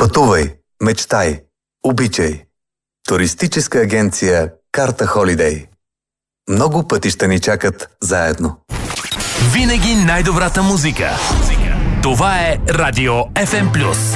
Пътувай, мечтай, обичай. Туристическа агенция Карта Холидей. Много пътища ни чакат заедно. Винаги най-добрата музика. Това е Радио FM+.